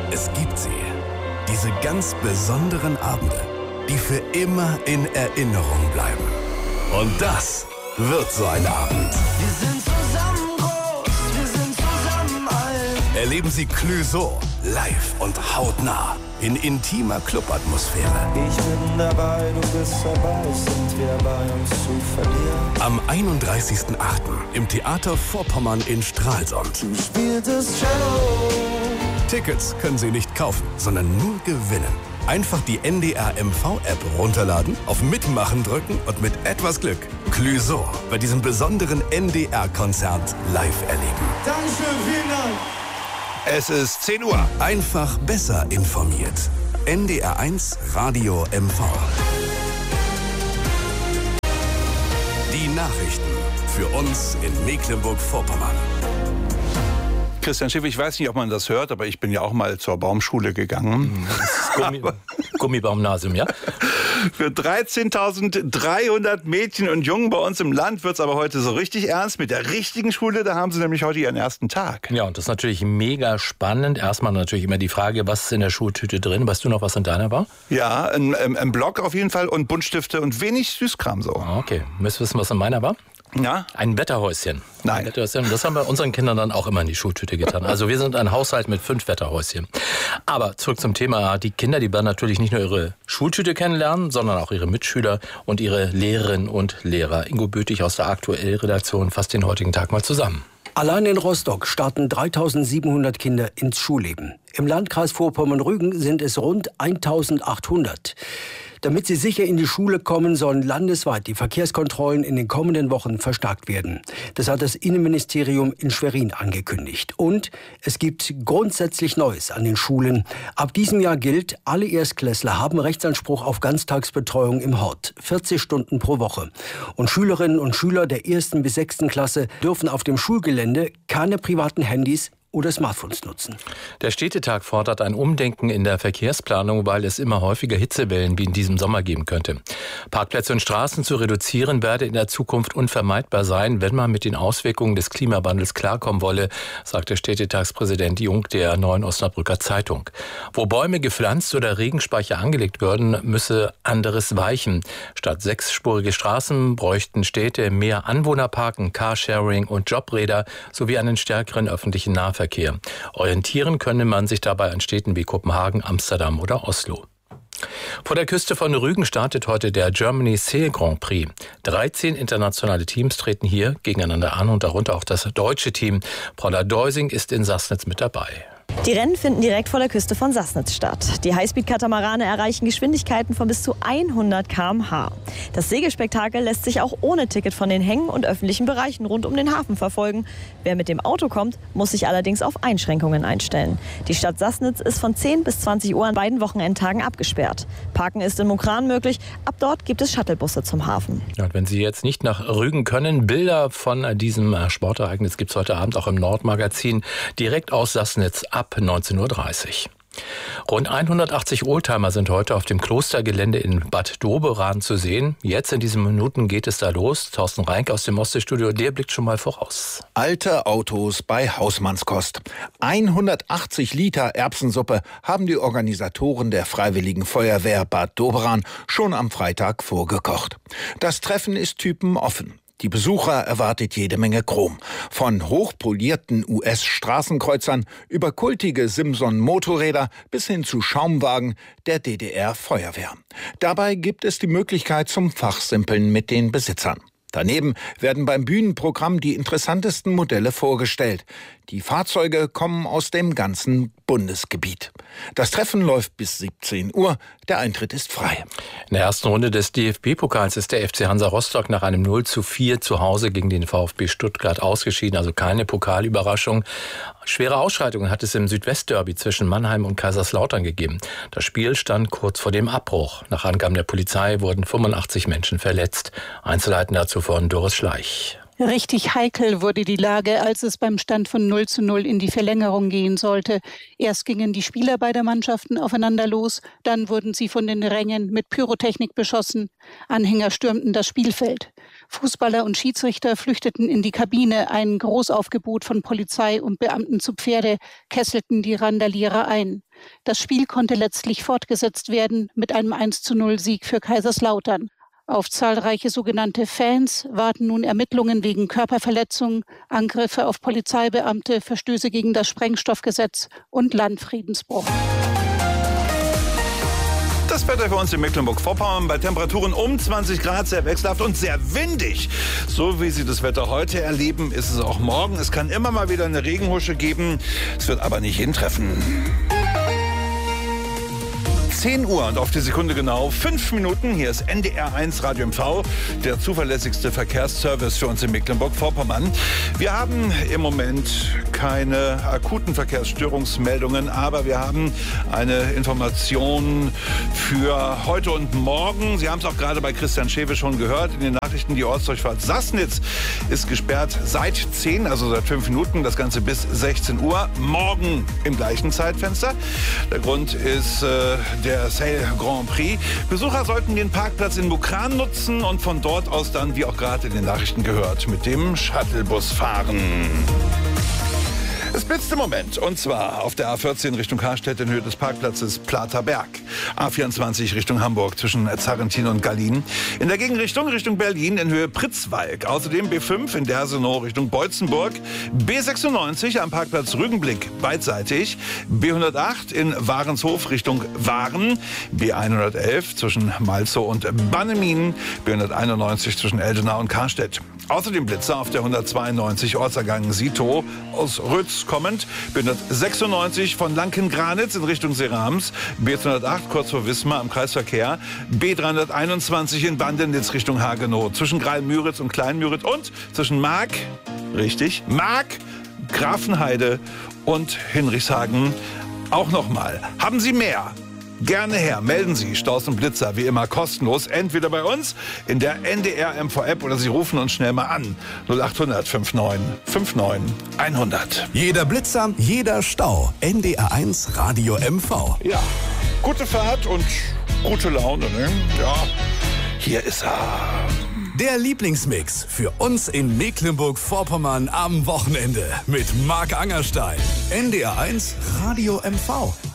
Es gibt sie. Diese ganz besonderen Abende, die für immer in Erinnerung bleiben. Und das wird so ein Abend. Wir sind zusammen groß, wir sind zusammen alt. Erleben Sie Clouseau live und hautnah in intimer Clubatmosphäre. Ich bin dabei, du bist dabei, sind wir bei uns zu verlieren. Am 31.08. im Theater Vorpommern in Stralsund. Du spieltest Cello. Tickets können Sie nicht kaufen, sondern nur gewinnen. Einfach die NDR MV-App runterladen, auf Mitmachen drücken und mit etwas Glück Clouseau bei diesem besonderen NDR-Konzert live erleben. Dankeschön, vielen Dank. Es ist 10 Uhr. Einfach besser informiert. NDR1 Radio MV. Die Nachrichten für uns in Mecklenburg-Vorpommern. Christian Schiff, ich weiß nicht, ob man das hört, aber ich bin ja auch mal zur Baumschule gegangen. Gummibaumnasium, ja? Für 13.300 Mädchen und Jungen bei uns im Land wird es aber heute so richtig ernst. Mit der richtigen Schule, da haben sie nämlich heute ihren ersten Tag. Ja, und das ist natürlich mega spannend. Erstmal natürlich immer die Frage, was ist in der Schultüte drin? Weißt du noch, was in deiner war? Ja, ein Block auf jeden Fall und Buntstifte und wenig Süßkram so. Okay, müsst wissen, was in meiner war? Ja? Ein Wetterhäuschen. Nein. Ein Wetterhäuschen. Das haben wir unseren Kindern dann auch immer in die Schultüte getan. Also wir sind ein Haushalt mit 5 Wetterhäuschen. Aber zurück zum Thema. Die Kinder, die werden natürlich nicht nur ihre Schultüte kennenlernen, sondern auch ihre Mitschüler und ihre Lehrerinnen und Lehrer. Ingo Bötig aus der Aktuell-Redaktion fasst den heutigen Tag mal zusammen. Allein in Rostock starten 3.700 Kinder ins Schulleben. Im Landkreis Vorpommern-Rügen sind es rund 1.800. Damit sie sicher in die Schule kommen, sollen landesweit die Verkehrskontrollen in den kommenden Wochen verstärkt werden. Das hat das Innenministerium in Schwerin angekündigt. Und es gibt grundsätzlich Neues an den Schulen. Ab diesem Jahr gilt, alle Erstklässler haben Rechtsanspruch auf Ganztagsbetreuung im Hort. 40 Stunden pro Woche. Und Schülerinnen und Schüler der 1. bis 6. Klasse dürfen auf dem Schulgelände keine privaten Handys oder Smartphones nutzen. Der Städtetag fordert ein Umdenken in der Verkehrsplanung, weil es immer häufiger Hitzewellen wie in diesem Sommer geben könnte. Parkplätze und Straßen zu reduzieren werde in der Zukunft unvermeidbar sein, wenn man mit den Auswirkungen des Klimawandels klarkommen wolle, sagt der Städtetagspräsident Jung der Neuen Osnabrücker Zeitung. Wo Bäume gepflanzt oder Regenspeicher angelegt würden, müsse anderes weichen. Statt 6-spurige Straßen bräuchten Städte mehr Anwohnerparken, Carsharing und Jobräder sowie einen stärkeren öffentlichen Nahverkehr. Orientieren könne man sich dabei an Städten wie Kopenhagen, Amsterdam oder Oslo. Vor der Küste von Rügen startet heute der Germany Sail Grand Prix. 13 internationale Teams treten hier gegeneinander an und darunter auch das deutsche Team. Paula Deusing ist in Sassnitz mit dabei. Die Rennen finden direkt vor der Küste von Sassnitz statt. Die Highspeed-Katamarane erreichen Geschwindigkeiten von bis zu 100 km/h. Das Segelspektakel lässt sich auch ohne Ticket von den Hängen und öffentlichen Bereichen rund um den Hafen verfolgen. Wer mit dem Auto kommt, muss sich allerdings auf Einschränkungen einstellen. Die Stadt Sassnitz ist von 10 bis 20 Uhr an beiden Wochenendtagen abgesperrt. Parken ist in Mukran möglich. Ab dort gibt es Shuttlebusse zum Hafen. Ja, und wenn Sie jetzt nicht nach Rügen können, Bilder von diesem Sportereignis gibt es heute Abend auch im Nordmagazin direkt aus Sassnitz ab 19:30 Uhr. Rund 180 Oldtimer sind heute auf dem Klostergelände in Bad Doberan zu sehen. Jetzt in diesen Minuten geht es da los. Thorsten Reinke aus dem Ostseestudio, der blickt schon mal voraus. Alte Autos bei Hausmannskost. 180 Liter Erbsensuppe haben die Organisatoren der Freiwilligen Feuerwehr Bad Doberan schon am Freitag vorgekocht. Das Treffen ist typenoffen. Die Besucher erwartet jede Menge Chrom. Von hochpolierten US-Straßenkreuzern über kultige Simson-Motorräder bis hin zu Schaumwagen der DDR-Feuerwehr. Dabei gibt es die Möglichkeit zum Fachsimpeln mit den Besitzern. Daneben werden beim Bühnenprogramm die interessantesten Modelle vorgestellt. Die Fahrzeuge kommen aus dem ganzen Bundesgebiet. Das Treffen läuft bis 17 Uhr. Der Eintritt ist frei. In der ersten Runde des DFB-Pokals ist der FC Hansa Rostock nach einem 0:4 zu Hause gegen den VfB Stuttgart ausgeschieden. Also keine Pokalüberraschung. Schwere Ausschreitungen hat es im Südwestderby zwischen Mannheim und Kaiserslautern gegeben. Das Spiel stand kurz vor dem Abbruch. Nach Angaben der Polizei wurden 85 Menschen verletzt. Einzelheiten dazu von Doris Schleich. Richtig heikel wurde die Lage, als es beim Stand von 0:0 in die Verlängerung gehen sollte. Erst gingen die Spieler beider Mannschaften aufeinander los, dann wurden sie von den Rängen mit Pyrotechnik beschossen. Anhänger stürmten das Spielfeld. Fußballer und Schiedsrichter flüchteten in die Kabine. Ein Großaufgebot von Polizei und Beamten zu Pferde kesselten die Randalierer ein. Das Spiel konnte letztlich fortgesetzt werden mit einem 1:0-Sieg für Kaiserslautern. Auf zahlreiche sogenannte Fans warten nun Ermittlungen wegen Körperverletzung, Angriffe auf Polizeibeamte, Verstöße gegen das Sprengstoffgesetz und Landfriedensbruch. Das Wetter für uns in Mecklenburg-Vorpommern bei Temperaturen um 20 Grad, sehr wechselhaft und sehr windig. So wie Sie das Wetter heute erleben, ist es auch morgen. Es kann immer mal wieder eine Regenhusche geben, es wird aber nicht hintreffen. 10 Uhr und auf die Sekunde genau 5 Minuten. Hier ist NDR 1 Radio MV, der zuverlässigste Verkehrsservice für uns in Mecklenburg-Vorpommern. Wir haben im Moment keine akuten Verkehrsstörungsmeldungen, aber wir haben eine Information für heute und morgen. Sie haben es auch gerade bei Christian Schewe schon gehört in den Nachrichten. Die Ortsdurchfahrt Sassnitz ist gesperrt seit 10, also seit 5 Minuten. Das Ganze bis 16 Uhr. Morgen im gleichen Zeitfenster. Der Grund ist der Sale Grand Prix. Besucher sollten den Parkplatz in Mukran nutzen und von dort aus dann, wie auch gerade in den Nachrichten gehört, mit dem Shuttlebus fahren. Es blitzt im Moment, und zwar auf der A14 Richtung Karstedt in Höhe des Parkplatzes Plater Berg. A24 Richtung Hamburg zwischen Zarrentin und Gallien. In der Gegenrichtung Richtung Berlin in Höhe Pritzwalk. Außerdem B5 in Dersenow Richtung Beutzenburg. B96 am Parkplatz Rügenblick beidseitig. B108 in Warenshof Richtung Waren. B111 zwischen Malzow und Bannemin. B191 zwischen Eldenau und Karstedt. Außerdem Blitzer auf der 192 Ortsergang Sito aus Rötz kommend. B196 von Lanken-Granitz in Richtung Serams. B108 kurz vor Wismar am Kreisverkehr. B321 in Bandenitz Richtung Hagenow. Zwischen Greil-Müritz und Klein-Müritz und zwischen Mark, Grafenheide und Hinrichshagen auch nochmal. Haben Sie mehr? Gerne her, melden Sie Staus und Blitzer, wie immer kostenlos, entweder bei uns in der NDR MV-App oder Sie rufen uns schnell mal an. 0800 59 59 100. Jeder Blitzer, jeder Stau. NDR 1 Radio MV. Ja, gute Fahrt und gute Laune, ne? Ja, hier ist er. Der Lieblingsmix für uns in Mecklenburg-Vorpommern am Wochenende mit Marc Angerstein. NDR 1 Radio MV.